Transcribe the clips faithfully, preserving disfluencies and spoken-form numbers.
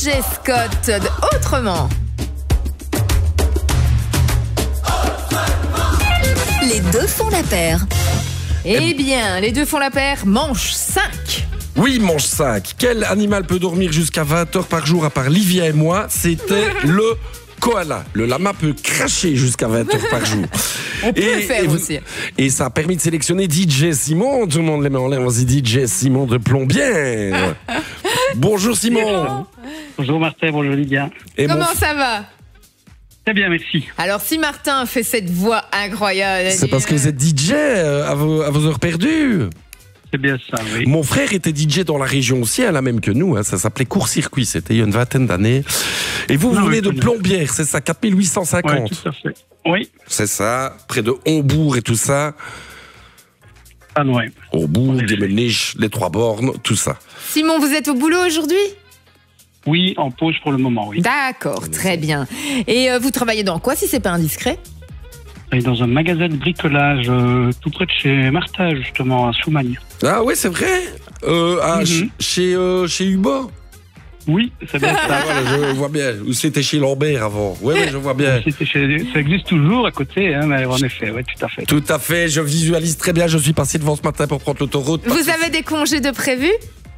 D J Scott de Autrement. Les deux font la paire. Eh bien, les deux font la paire, manche cinq. Oui, manche cinq. Quel animal peut dormir jusqu'à vingt heures par jour à part Livia et moi? C'était le koala. Le lama peut cracher jusqu'à vingt heures par jour. On peut et, le faire et, aussi. Et ça a permis de sélectionner D J Simon. Tout le monde les met en l'air. On se dit D J Simon de Plombières. Bonjour Simon. Bonjour Martin, bonjour Lydia. Et Comment mon... ça va? Très bien, merci. Alors, si Martin fait cette voix incroyable... C'est parce que vous êtes D J euh, à, vos, à vos heures perdues. C'est bien ça, oui. Mon frère était D J dans la région aussi, hein, la même que nous. Hein, ça s'appelait Court-Circuit, c'était il y a une vingtaine d'années. Et vous, vous Non, venez de oui, Plombières, c'est ça, quatre mille huit cent cinquante. Oui, tout à fait. Oui, C'est ça, près de Hombourg et tout ça. pas loin. Hombourg, Guémeniche, les Trois Bornes, tout ça. Simon, vous êtes au boulot aujourd'hui? Oui, en pause pour le moment, oui. D'accord, très bien. Et euh, vous travaillez dans quoi, si c'est pas indiscret? Je suis dans un magasin de bricolage euh, tout près de chez Martha, justement, à Soumagne. Ah ouais, c'est vrai euh, ah, Mhm. ch- Chez, euh, chez Huba. Oui, c'est bien Ah ça. voilà, je vois bien. Ou c'était chez Lambert avant. Oui, oui, je vois bien. C'était chez- Ça existe toujours à côté, hein, mais en effet, oui, tout à fait. Tout à fait, je visualise très bien. Je suis passé devant ce matin pour prendre l'autoroute. Vous avez des congés de prévu?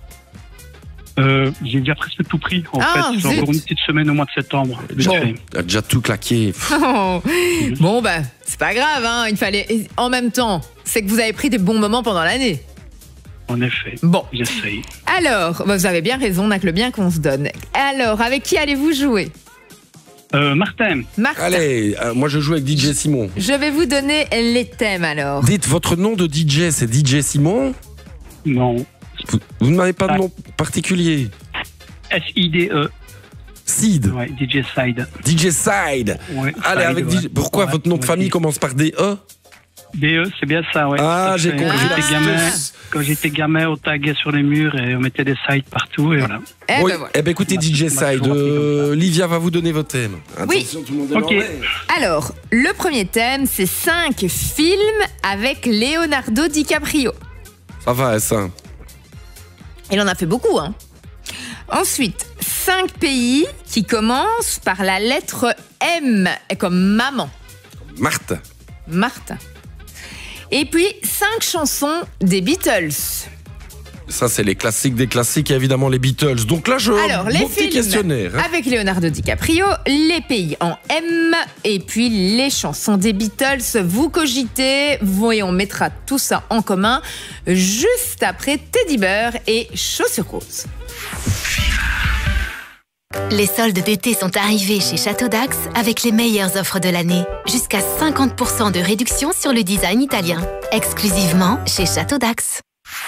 Euh, J'ai déjà presque tout pris, en Ah, fait. J'ai zut. encore une petite semaine au mois de septembre. vite Bon. fait. Il a déjà tout claqué. Oh. Bon, bah, c'est pas grave, hein. Il fallait... En même temps, c'est que vous avez pris des bons moments pendant l'année. En effet, Bon. j'essaye. Alors, bah, vous avez bien raison, on n'a que le bien qu'on se donne. Alors, avec qui allez-vous jouer? Euh, Martin, Martin, Allez, euh, moi je joue avec D J Simon. je vais vous donner les thèmes alors. Dites, votre nom de D J, c'est D J Simon? non. Vous, vous n'avez pas de Ah. nom particulier? S I D E, Sid, ouais, D J Side. D J Side. Ouais, Allez, Side, avec ouais. D J... Pourquoi Ouais, votre nom de ouais. famille commence par D E? D E, c'est bien ça, ouais. Ah, tout à j'ai fait. compris Quand j'étais l'astuce. gamin, quand j'étais gamin, on taguait sur les murs et on mettait des sites partout et voilà. Eh Oui. ben voilà. Eh ben écoutez, D J On m'a Side, toujours appris euh, comme ça. Livia va vous donner votre thème. Oui. Attention, tout le monde est Ok. en l'air. Alors, le premier thème, c'est cinq films avec Leonardo DiCaprio. Ça va, ça. Il en a fait beaucoup, hein. Ensuite, cinq pays qui commencent par la lettre M, comme maman, Marthe. Martin. Et puis, cinq chansons des Beatles. Ça, c'est les classiques des classiques, et évidemment les Beatles. Donc là, je. Alors, les mon petit films questionnaire. hein. avec Leonardo DiCaprio, les pays en M, et puis les chansons des Beatles. Vous cogitez, vous, et on mettra tout ça en commun juste après Teddy Bear et Chaussures Roses. Les soldes d'été sont arrivés chez Château d'Axe avec les meilleures offres de l'année. Jusqu'à cinquante pour cent de réduction sur le design italien. Exclusivement chez Château d'Axe.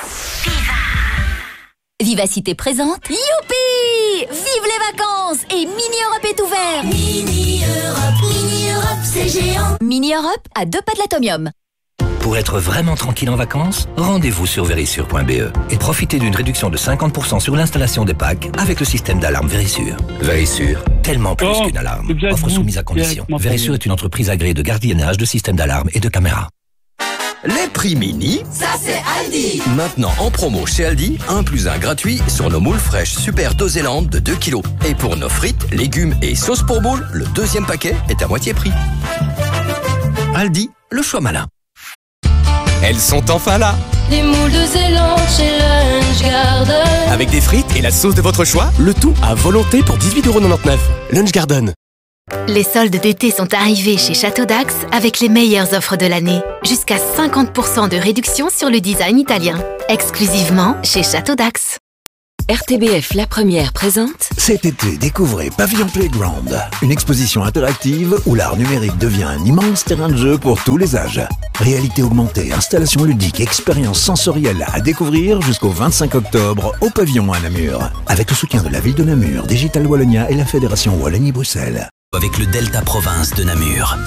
Vivacité présente. Youpi! Vive les vacances! Et Mini Europe est ouvert! Mini Europe, Mini Europe, c'est géant! Mini Europe à deux pas de l'atomium. Pour être vraiment tranquille en vacances, rendez-vous sur Verisure point b e et profitez d'une réduction de cinquante pour cent sur l'installation des packs avec le système d'alarme Verisure. Verisure, tellement plus Oh, qu'une alarme. vous êtes Offre vous, soumise à condition. directement Verisure est une entreprise agréée de gardiennage de systèmes d'alarme et de caméras. Les prix mini, Ça, c'est Aldi! maintenant en promo chez Aldi, un plus un gratuit sur nos moules fraîches Super Doséland de deux kilos. Et pour nos frites, légumes et sauces pour boules, le deuxième paquet est à moitié prix. Aldi, le choix malin. Elles sont enfin là, Les moules de Zélande chez Lunch Garden. Avec des frites et la sauce de votre choix, le tout à volonté pour dix-huit euros quatre-vingt-dix-neuf. Lunch Garden. Les soldes d'été sont arrivés chez Château d'Axe avec les meilleures offres de l'année. Jusqu'à cinquante pour cent de réduction sur le design italien. Exclusivement chez Château d'Axe. R T B F La Première présente Cet été, découvrez Pavillon Playground, une exposition interactive où l'art numérique devient un immense terrain de jeu pour tous les âges. Réalité augmentée, installations ludiques, expériences sensorielles à découvrir jusqu'au vingt-cinq octobre au Pavillon à Namur. Avec le soutien de la ville de Namur, Digital Wallonia et la Fédération Wallonie-Bruxelles. Avec le Delta Province de Namur,